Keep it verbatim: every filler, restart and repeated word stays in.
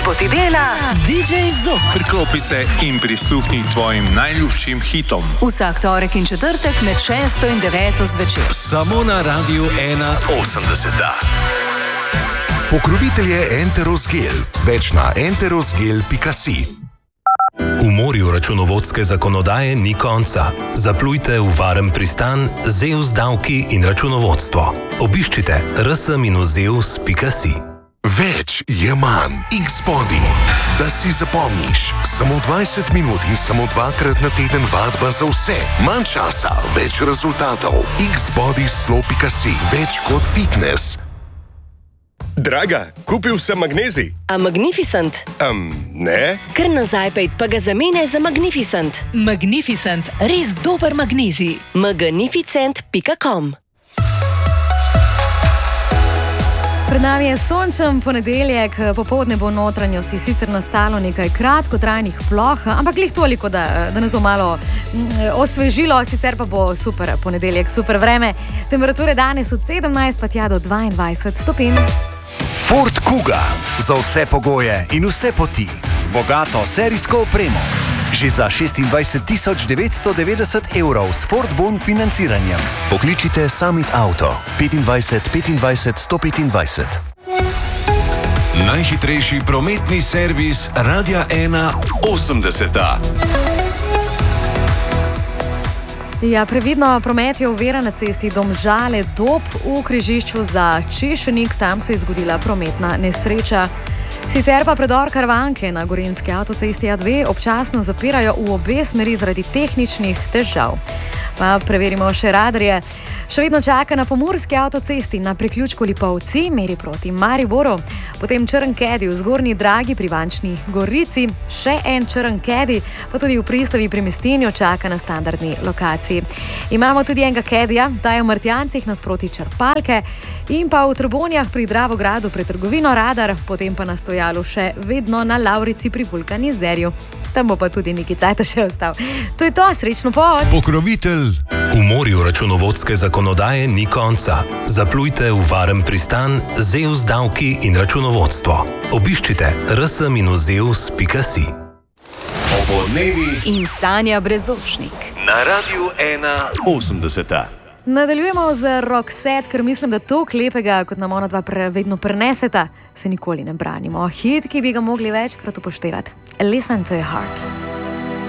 ti dela D J Zok. Priklopi se in prisluhni tvojim najljubšim hitom. Vsak torek in četrtek med šesto in deveto zvečer. Samo na Radiu ena osemdeseta. Pokrovitelj je Enterosgel. Več na enterosgel pika si. V morju računovodske zakonodaje ni konca. Zaplujte v varen pristan Zeus davki in računovodstvo. Obiščite r s minus zeus pika si. Več je manj. X-Body. Da si zapomniš. Samo dvajset minut in samo dvakrat na teden vadba za vse. Manj časa, več rezultatov. X-Body slo pika si. Več kot fitness. Draga, kupil sem magnezij. A Magnificent? Um, ne? Kar nazaj pejt, pa ga zamene za Magnificent. Magnificent, res dober magnezij. magnificent pika com. Pred nami je sončen ponedeljek, popoldne bo v notranjosti sicer nastalo nekaj kratkotrajnih ploh, ampak glih toliko, da, da nas bo malo osvežilo, sicer pa bo super ponedeljek, super vreme. Temperature danes od sedemnajst pa tja do dvaindvajset stopinj. Ford Kuga. Za vse pogoje in vse poti. Z bogato serijsko opremo. Že za šestindvajset tisoč devetsto devetdeset evrov s Ford Bon financiranjem. Pokličite Summit Auto petindvajset petindvajset sto petindvajset. Najhitrejši prometni servis Radia ena osemdeseta. Ja, previdno, promet je ovira na cesti Domžale-Dob v križišču za Češenik, tam se je zgodila prometna nesreča. Sicer pa predor Karavanke na gorenjski avtocesti A dve občasno zapirajo v obe smeri zaradi tehničnih težav. Pa preverimo še radarje. Še vedno čaka na pomurski avtocesti na priključku Lipovci, meri proti Mariboru. Potem črn kedi v Zgornji Dragi pri Vančni Gorici, še en črn kedi, pa tudi v Pristavi pri Mestinju čaka na standardni lokaciji. Imamo tudi enega kedija, ta je v Martjancih nasproti Črpalke in pa v Trbonjah pri Dravogradu pred trgovino Radar, potem pa na stojalu še vedno na Lavrici pri Vulkanizerju. Tam bo pa tudi neki cajt še ostal. To je to, srečno pot! Pokrovitelj. V morju računovodske zakonodaje ni konca. Zaplujte v varen pristan Zeus davki in računovodstvo. Obiščite r s minus zeus pika si. Opoldnevi in Sanja Brezošnik. Na Radiu ena osemdeseta. Nadaljujemo z Roxette, ker mislim, da to lepega, kot nam ona dva pre, vedno preneseta, se nikoli ne branimo. Hit, ki bi ga mogli večkrat upoštevati. Listen to your heart.